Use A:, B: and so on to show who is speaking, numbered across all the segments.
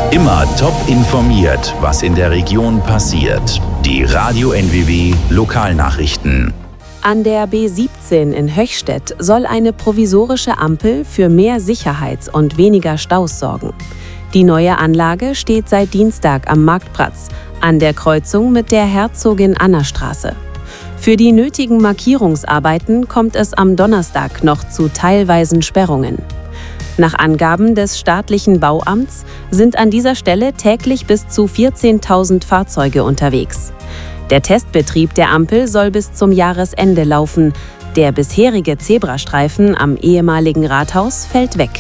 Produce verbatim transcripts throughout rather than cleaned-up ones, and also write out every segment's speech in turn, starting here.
A: Immer top informiert, was in der Region passiert. Die Radio N W W Lokalnachrichten.
B: An der B siebzehn in Höchstädt soll eine provisorische Ampel für mehr Sicherheits- und weniger Staus sorgen. Die neue Anlage steht seit Dienstag am Marktplatz, an der Kreuzung mit der Herzogin-Anna-Straße. Für die nötigen Markierungsarbeiten kommt es am Donnerstag noch zu teilweisen Sperrungen. Nach Angaben des staatlichen Bauamts sind an dieser Stelle täglich bis zu vierzehntausend Fahrzeuge unterwegs. Der Testbetrieb der Ampel soll bis zum Jahresende laufen. Der bisherige Zebrastreifen am ehemaligen Rathaus fällt weg.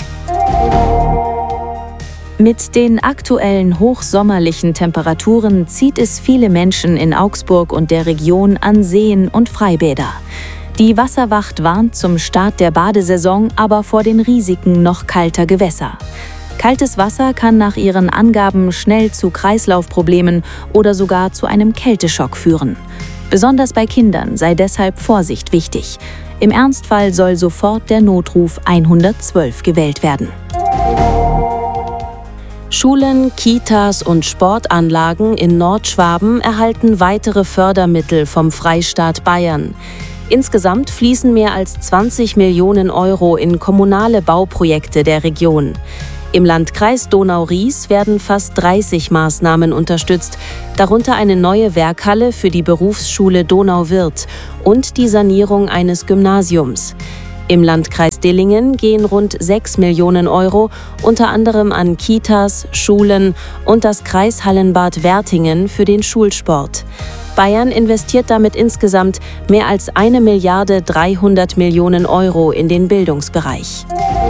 C: Mit den aktuellen hochsommerlichen Temperaturen zieht es viele Menschen in Augsburg und der Region an Seen und Freibäder. Die Wasserwacht warnt zum Start der Badesaison aber vor den Risiken noch kalter Gewässer. Kaltes Wasser kann nach ihren Angaben schnell zu Kreislaufproblemen oder sogar zu einem Kälteschock führen. Besonders bei Kindern sei deshalb Vorsicht wichtig. Im Ernstfall soll sofort der Notruf hundertzwölf gewählt werden.
B: Schulen, Kitas und Sportanlagen in Nordschwaben erhalten weitere Fördermittel vom Freistaat Bayern. Insgesamt fließen mehr als zwanzig Millionen Euro in kommunale Bauprojekte der Region. Im Landkreis Donau-Ries werden fast dreißig Maßnahmen unterstützt, darunter eine neue Werkhalle für die Berufsschule Donauwörth und die Sanierung eines Gymnasiums. Im Landkreis Dillingen gehen rund sechs Millionen Euro unter anderem an Kitas, Schulen und das Kreishallenbad Wertingen für den Schulsport. Bayern investiert damit insgesamt mehr als eine Milliarde dreihundert Millionen Euro in den Bildungsbereich.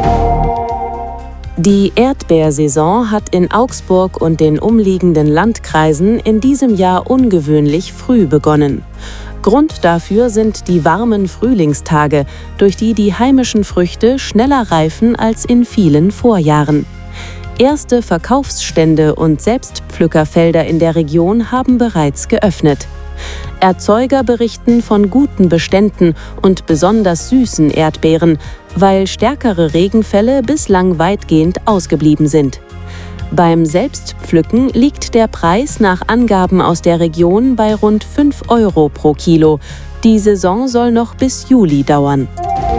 B: Die Erdbeersaison hat in Augsburg und den umliegenden Landkreisen in diesem Jahr ungewöhnlich früh begonnen. Grund dafür sind die warmen Frühlingstage, durch die die heimischen Früchte schneller reifen als in vielen Vorjahren. Erste Verkaufsstände und Selbstpflückerfelder in der Region haben bereits geöffnet. Erzeuger berichten von guten Beständen und besonders süßen Erdbeeren, weil stärkere Regenfälle bislang weitgehend ausgeblieben sind. Beim Selbstpflücken liegt der Preis nach Angaben aus der Region bei rund fünf Euro pro Kilo. Die Saison soll noch bis Juli dauern.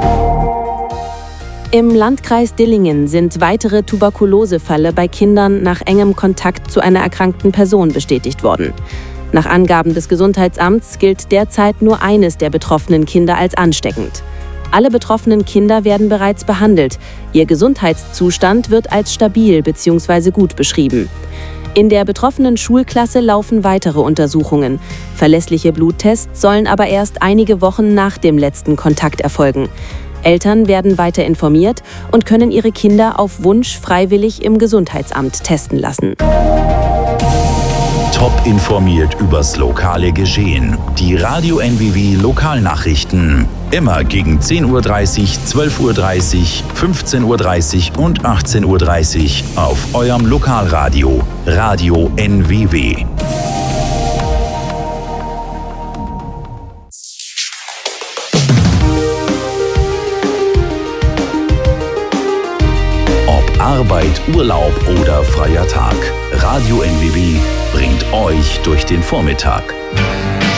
B: Im Landkreis Dillingen sind weitere Tuberkulosefälle bei Kindern nach engem Kontakt zu einer erkrankten Person bestätigt worden. Nach Angaben des Gesundheitsamts gilt derzeit nur eines der betroffenen Kinder als ansteckend. Alle betroffenen Kinder werden bereits behandelt. Ihr Gesundheitszustand wird als stabil bzw. gut beschrieben. In der betroffenen Schulklasse laufen weitere Untersuchungen. Verlässliche Bluttests sollen aber erst einige Wochen nach dem letzten Kontakt erfolgen. Eltern werden weiter informiert und können ihre Kinder auf Wunsch freiwillig im Gesundheitsamt testen lassen.
A: Top informiert übers lokale Geschehen. Die Radio N W W Lokalnachrichten. Immer gegen zehn Uhr dreißig, zwölf Uhr dreißig, fünfzehn Uhr dreißig und achtzehn Uhr dreißig auf eurem Lokalradio. Radio N W W. Ob Arbeit, Urlaub oder freier Tag. Radio N W W bringt euch durch den Vormittag.